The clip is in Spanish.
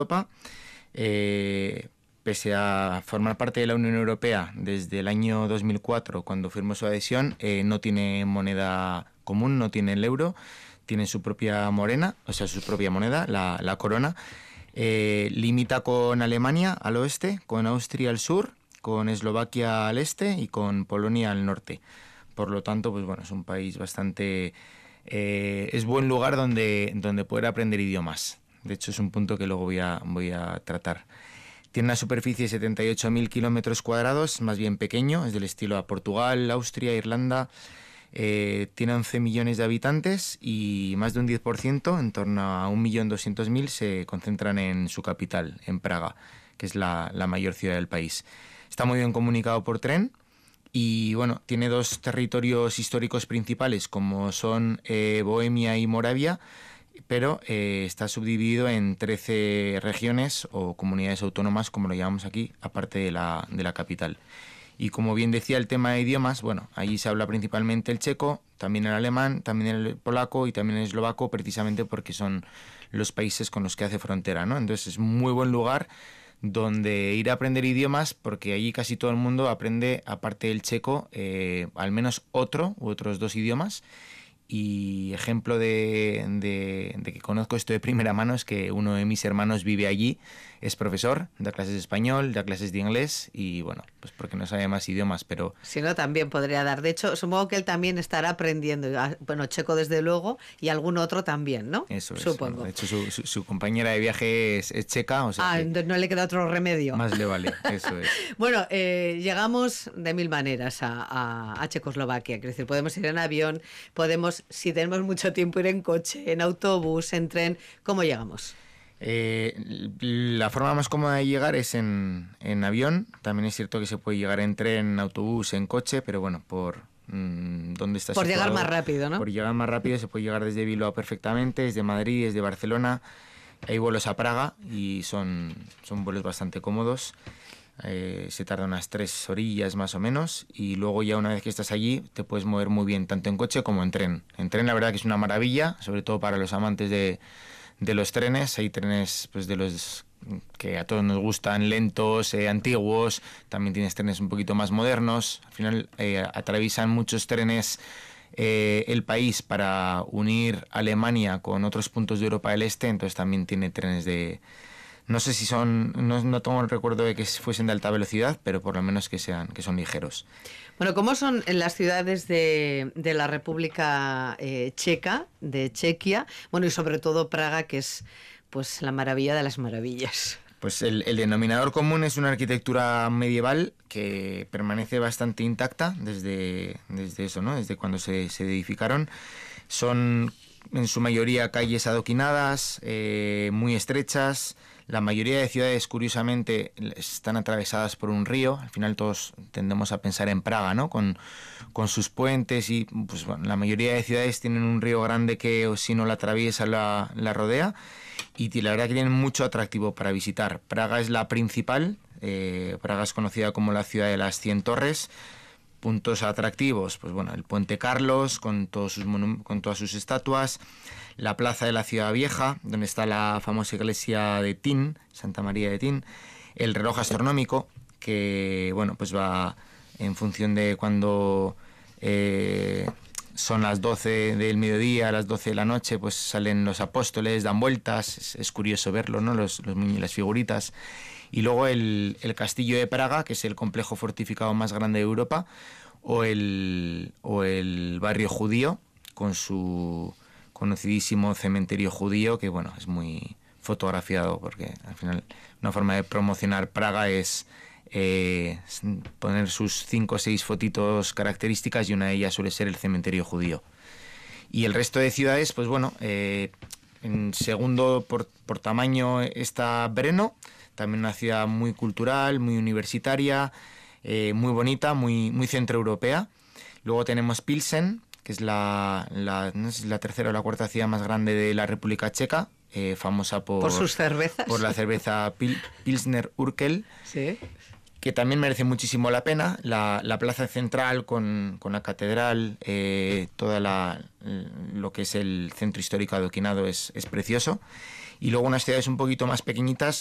Europa. Pese a formar parte de la Unión Europea desde el año 2004, cuando firmó su adhesión, no tiene moneda común, no tiene el euro, tiene su propia su propia moneda, la corona. Limita con Alemania al oeste, con Austria al sur, con Eslovaquia al este y con Polonia al norte. Por lo tanto, pues bueno, es un país bastante... es buen lugar donde poder aprender idiomas. De hecho, es un punto que luego voy a tratar. Tiene una superficie de 78.000 kilómetros cuadrados, más bien pequeño, es del estilo a Portugal, Austria, Irlanda. Tiene 11 millones de habitantes y más de un 10%, en torno a 1.200.000, se concentran en su capital, en Praga, que es la mayor ciudad del país. Está muy bien comunicado por tren y bueno, tiene dos territorios históricos principales, como son Bohemia y Moravia, pero está subdividido en 13 regiones o comunidades autónomas, como lo llamamos aquí, aparte de la capital. Y como bien decía, el tema de idiomas, bueno, allí se habla principalmente el checo, también el alemán, también el polaco y también el eslovaco, precisamente porque son los países con los que hace frontera, ¿no? Entonces es un muy buen lugar donde ir a aprender idiomas, porque allí casi todo el mundo aprende, aparte del checo, al menos otro u otros dos idiomas. Y ejemplo de que conozco esto de primera mano es que uno de mis hermanos vive allí, es profesor, da clases de español, da clases de inglés y bueno, pues porque no sabe más idiomas, pero... Si no, también podría dar. De hecho, supongo que él también estará aprendiendo, bueno, checo desde luego y algún otro también, ¿no? Eso es. Supongo. Bueno, de hecho, su compañera de viaje es checa, o sea entonces no le queda otro remedio. Más le vale, eso es. Bueno, llegamos de mil maneras a Checoslovaquia. Es decir, podemos ir en avión, podemos, si tenemos mucho tiempo, ir en coche, en autobús, en tren. ¿Cómo llegamos? La forma más cómoda de llegar es en avión. También es cierto que se puede llegar en tren, en autobús, en coche, pero bueno, por dónde está por situado, llegar más rápido, ¿no? Por llegar más rápido se puede llegar desde Bilbao perfectamente, desde Madrid, desde Barcelona. Hay vuelos a Praga y son vuelos bastante cómodos. Se tarda unas 3 orillas más o menos y luego ya una vez que estás allí te puedes mover muy bien tanto en coche como en tren. En tren la verdad que es una maravilla, sobre todo para los amantes de los trenes. Hay trenes pues de los que a todos nos gustan, lentos, antiguos. También tienes trenes un poquito más modernos. Al final atraviesan muchos trenes el país para unir Alemania con otros puntos de Europa del Este, entonces también tiene trenes de... No sé si son, no tengo el recuerdo de que fuesen de alta velocidad, pero por lo menos que son ligeros. Bueno, ¿cómo son en las ciudades de la República Checa, de Chequia? Bueno, y sobre todo Praga, que es pues la maravilla de las maravillas. Pues el denominador común es una arquitectura medieval que permanece bastante intacta desde eso, ¿no? Desde cuando se edificaron. Son en su mayoría calles adoquinadas, muy estrechas. La mayoría de ciudades, curiosamente, están atravesadas por un río. Al final todos tendemos a pensar en Praga, ¿no? Con sus puentes y pues bueno, la mayoría de ciudades tienen un río grande que si no la atraviesa la rodea. Y la verdad que tienen mucho atractivo para visitar. Praga es la principal. Praga es conocida como la ciudad de las 100 torres. Puntos atractivos, pues bueno, el Puente Carlos con todas sus estatuas, la Plaza de la Ciudad Vieja, donde está la famosa iglesia de Tin, Santa María de Tin, el reloj astronómico, que bueno, pues va en función de cuando son las 12 del mediodía, a las 12 de la noche, pues salen los apóstoles, dan vueltas, es curioso verlo, ¿no? Las figuritas. Y luego el Castillo de Praga, que es el complejo fortificado más grande de Europa, o el barrio judío, con su conocidísimo cementerio judío, que bueno, es muy fotografiado, porque al final una forma de promocionar Praga es poner sus 5 o 6 fotitos características y una de ellas suele ser el cementerio judío. Y el resto de ciudades, pues bueno, en segundo por tamaño está Brno, también una ciudad muy cultural, muy universitaria, muy bonita, muy centroeuropea. Luego tenemos Pilsen, que es no sé si la tercera o la cuarta ciudad más grande de la República Checa, famosa por sus cervezas. Por la cerveza Pilsner Urquell. Sí. Que también merece muchísimo la pena. La plaza central con la catedral, toda lo que es el centro histórico adoquinado es precioso. Y luego unas ciudades un poquito más pequeñitas